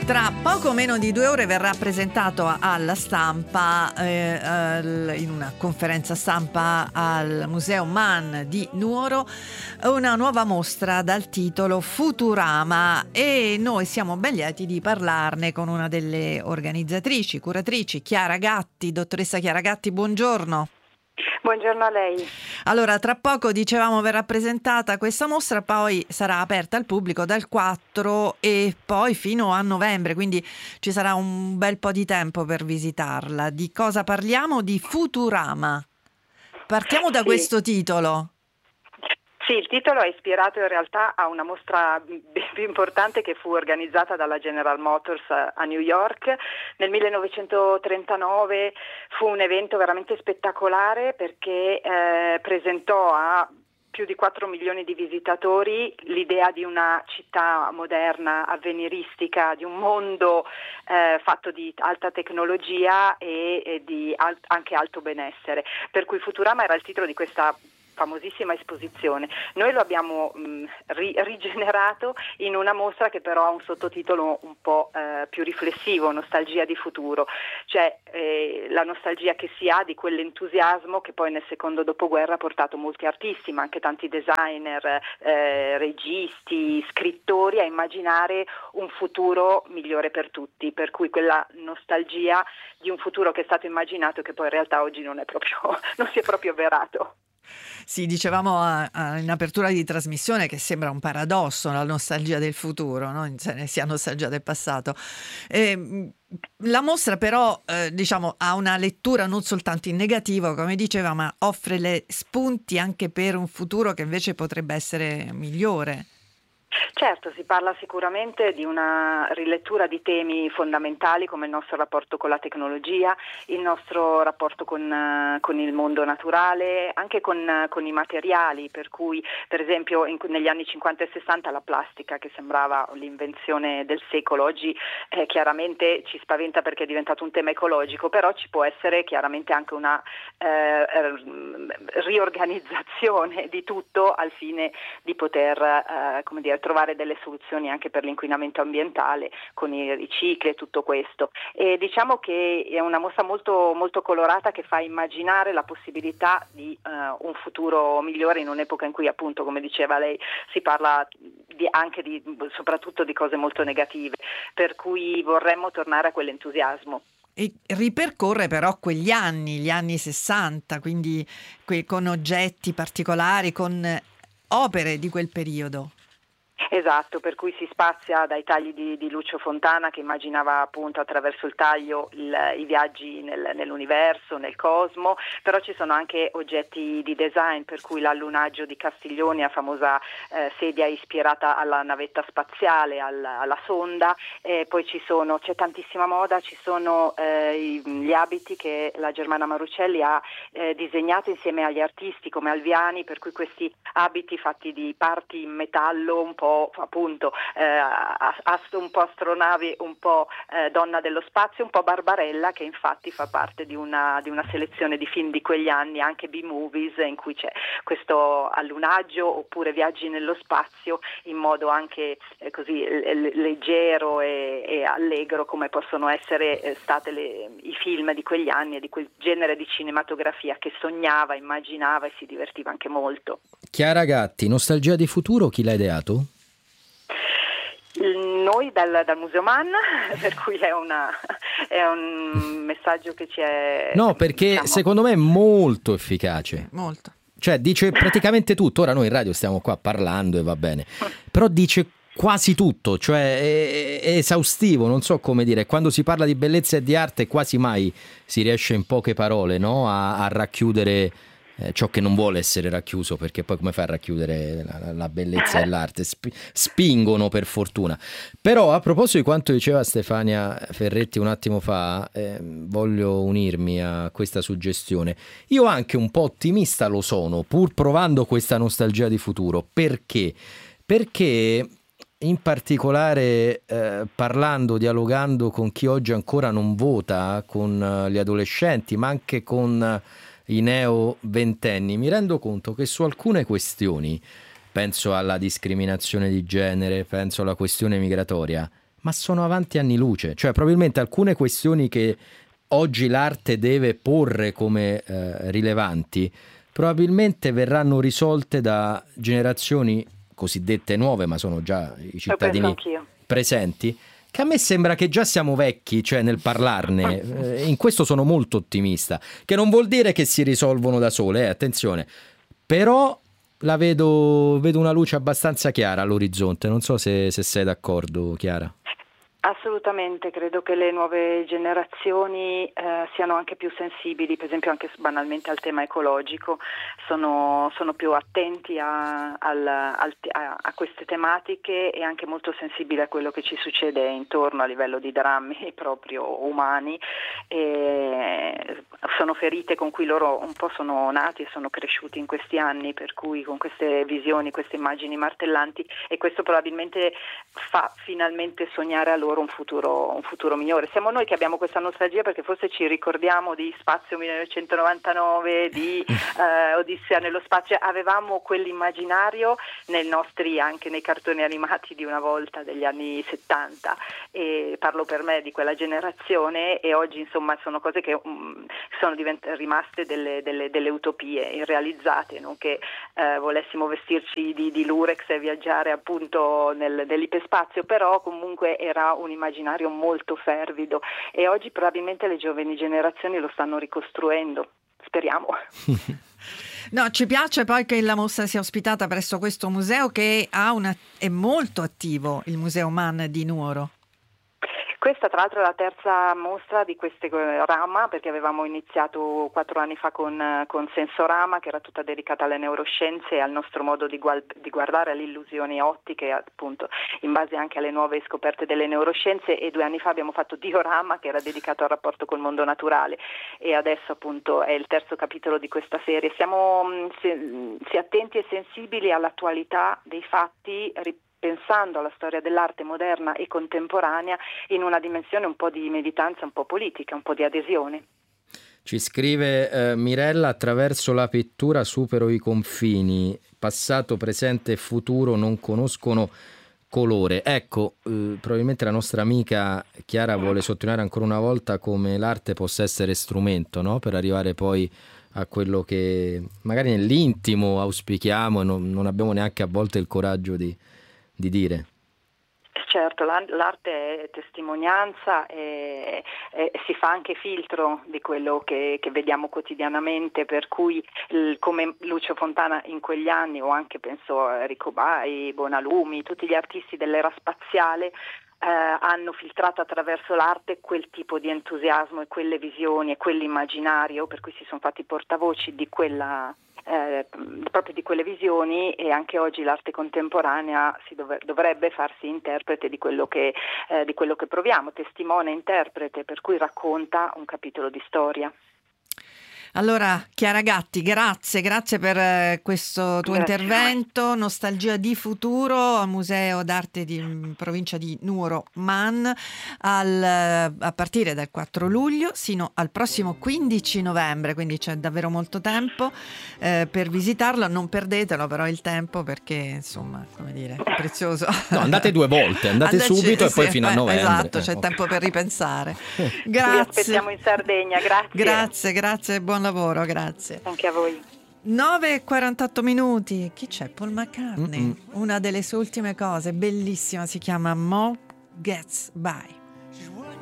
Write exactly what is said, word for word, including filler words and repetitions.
Tra poco meno di due ore verrà presentato alla stampa, eh, al, in una conferenza stampa al Museo Mann di Nuoro, una nuova mostra dal titolo Futurama, e noi siamo ben lieti di parlarne con una delle organizzatrici, curatrici, Chiara Gatti. Dottoressa Chiara Gatti, buongiorno. Buongiorno a lei. Allora, tra poco dicevamo verrà presentata questa mostra, poi sarà aperta al pubblico dal quattro e poi fino a novembre, quindi ci sarà un bel po' di tempo per visitarla. Di cosa parliamo? Di Futurama. Partiamo da Sì. questo titolo. Sì, il titolo è ispirato in realtà a una mostra ben più importante che fu organizzata dalla General Motors a New York nel millenovecentotrentanove. Fu un evento veramente spettacolare perché eh, presentò a più di quattro milioni di visitatori l'idea di una città moderna, avveniristica, di un mondo eh, fatto di alta tecnologia e, e di al- anche alto benessere. Per cui Futurama era il titolo di questa famosissima esposizione. Noi lo abbiamo mh, ri- rigenerato in una mostra che però ha un sottotitolo un po' eh, più riflessivo, Nostalgia di futuro, cioè eh, la nostalgia che si ha di quell'entusiasmo che poi nel secondo dopoguerra ha portato molti artisti, ma anche tanti designer, eh, registi, scrittori a immaginare un futuro migliore per tutti, per cui quella nostalgia di un futuro che è stato immaginato e che poi in realtà oggi non è proprio, non si è proprio avverato. Sì, dicevamo a, a, in apertura di trasmissione che sembra un paradosso la nostalgia del futuro, no? Se ne sia nostalgia del passato. E, la mostra però eh, diciamo ha una lettura non soltanto in negativo, come diceva, ma offre le spunti anche per un futuro che invece potrebbe essere migliore. Certo, si parla sicuramente di una rilettura di temi fondamentali come il nostro rapporto con la tecnologia, il nostro rapporto con, con il mondo naturale, anche con, con i materiali, per cui per esempio in, negli anni cinquanta e sessanta la plastica, che sembrava l'invenzione del secolo, oggi eh, chiaramente ci spaventa perché è diventato un tema ecologico, però ci può essere chiaramente anche una eh, riorganizzazione di tutto al fine di poter eh, come dire, trovare delle soluzioni anche per l'inquinamento ambientale con i ricicli e tutto questo. E diciamo che è una mostra molto, molto colorata che fa immaginare la possibilità di uh, un futuro migliore in un'epoca in cui, appunto, come diceva lei, si parla di, anche di, soprattutto di cose molto negative, per cui vorremmo tornare a quell'entusiasmo. E ripercorre però quegli anni, gli anni sessanta, quindi que- con oggetti particolari, con opere di quel periodo. Esatto, per cui si spazia dai tagli di, di Lucio Fontana, che immaginava appunto attraverso il taglio il, i viaggi nel, nell'universo, nel cosmo, però ci sono anche oggetti di design, per cui l'allunaggio di Castiglioni, la famosa eh, sedia ispirata alla navetta spaziale, alla, alla sonda, e poi ci sono, c'è tantissima moda, ci sono eh, gli abiti che la Germana Marucelli ha eh, disegnato insieme agli artisti come Alviani, per cui questi abiti fatti di parti in metallo, un po' appunto eh, un po' astronavi, un po' eh, donna dello spazio, un po' Barbarella, che infatti fa parte di una, di una selezione di film di quegli anni, anche B-movies, in cui c'è questo allunaggio oppure viaggi nello spazio in modo anche eh, così l- leggero e, e allegro, come possono essere eh, state le, i film di quegli anni e di quel genere di cinematografia che sognava, immaginava e si divertiva anche molto. Chiara Gatti, Nostalgia di futuro, chi l'ha ideato? Noi dal, dal Museo Mann, per cui è, una, è un messaggio che ci è... No, perché diciamo... secondo me è molto efficace. Molto. Cioè dice praticamente tutto. Ora noi in radio stiamo qua parlando e va bene, però dice quasi tutto, cioè è, è esaustivo, non so come dire. Quando si parla di bellezza e di arte quasi mai si riesce in poche parole, no, a, a racchiudere Eh, ciò che non vuole essere racchiuso, perché poi come fai a racchiudere la, la bellezza e l'arte? Sp- spingono per fortuna. Però a proposito di quanto diceva Stefania Ferretti un attimo fa, eh, voglio unirmi a questa suggestione. Io anche un po' ottimista lo sono, pur provando questa nostalgia di futuro. Perché? Perché in particolare eh, parlando, dialogando con chi oggi ancora non vota, con uh, gli adolescenti, ma anche con uh, i neo ventenni, mi rendo conto che su alcune questioni, penso alla discriminazione di genere, penso alla questione migratoria, ma sono avanti anni luce, cioè probabilmente alcune questioni che oggi l'arte deve porre come eh, rilevanti probabilmente verranno risolte da generazioni cosiddette nuove, ma sono già i cittadini presenti, che a me sembra che già siamo vecchi, cioè nel parlarne. Eh, in questo sono molto ottimista, che non vuol dire che si risolvono da sole, eh, attenzione, però la vedo, vedo una luce abbastanza chiara all'orizzonte. Non so se, se sei d'accordo, Chiara. Assolutamente, credo che le nuove generazioni eh, siano anche più sensibili, per esempio anche banalmente al tema ecologico, sono, sono più attenti a, al, al, a, a queste tematiche e anche molto sensibili a quello che ci succede intorno a livello di drammi proprio umani. E sono ferite con cui loro un po' sono nati e sono cresciuti in questi anni, per cui con queste visioni, queste immagini martellanti, e questo probabilmente fa finalmente sognare a loro un futuro, un futuro migliore. Siamo noi che abbiamo questa nostalgia perché forse ci ricordiamo di Spazio millenovecentonovantanove, di eh, Odissea nello spazio, avevamo quell'immaginario nei nostri, anche nei cartoni animati di una volta degli anni settanta, e parlo per me di quella generazione, e oggi insomma sono cose che um, sono divent- rimaste delle, delle, delle utopie irrealizzate, non che eh, volessimo vestirci di, di lurex e viaggiare appunto nel, nell'iperspazio, però comunque era un immaginario molto fervido, e oggi probabilmente le giovani generazioni lo stanno ricostruendo, speriamo. No, ci piace poi che la mostra sia ospitata presso questo museo che ha una, è molto attivo, il Museo Mann di Nuoro. Questa tra l'altro è la terza mostra di queste Rama, perché avevamo iniziato quattro anni fa con, con Sensorama, che era tutta dedicata alle neuroscienze e al nostro modo di, gual- di guardare alle illusioni ottiche, appunto in base anche alle nuove scoperte delle neuroscienze, e due anni fa abbiamo fatto Diorama, che era dedicato al rapporto col mondo naturale, e adesso appunto è il terzo capitolo di questa serie. Siamo mh, si, si attenti e sensibili all'attualità dei fatti, pensando alla storia dell'arte moderna e contemporanea in una dimensione un po' di militanza, un po' politica, un po' di adesione. Ci scrive eh, Mirella: attraverso la pittura supero i confini, passato, presente e futuro non conoscono colore. Ecco, eh, probabilmente la nostra amica Chiara vuole sottolineare ancora una volta come l'arte possa essere strumento, no? Per arrivare poi a quello che magari nell'intimo auspichiamo e non, non abbiamo neanche a volte il coraggio di di dire. Certo, l'arte è testimonianza e, e si fa anche filtro di quello che, che vediamo quotidianamente, per cui il, come Lucio Fontana in quegli anni, o anche penso a Enrico Bai, Bonalumi, tutti gli artisti dell'era spaziale, Eh, hanno filtrato attraverso l'arte quel tipo di entusiasmo e quelle visioni e quell'immaginario, per cui si sono fatti portavoci di quella eh, proprio di quelle visioni, e anche oggi l'arte contemporanea si dov- dovrebbe farsi interprete di quello che eh, di quello che proviamo, testimone, interprete, per cui racconta un capitolo di storia. Allora, Chiara Gatti, grazie, grazie per eh, questo tuo Grazie intervento. Nostalgia di futuro al Museo d'Arte di in provincia di Nuoro Mann, al, a partire dal quattro luglio sino al prossimo quindici novembre, quindi c'è davvero molto tempo eh, per visitarlo. Non perdetelo però il tempo, perché insomma, come dire, è prezioso. No, andate due volte, andate Andaci, subito sì, e poi fino a novembre. Esatto, c'è eh, tempo okay. per ripensare. Grazie. Vi aspettiamo in Sardegna, grazie. Grazie, grazie, buon lavoro, grazie. Anche a voi. nove e quarantotto minuti. Chi c'è? Paul McCartney. Mm-mm. Una delle sue ultime cose, bellissima, si chiama Mo Gets By.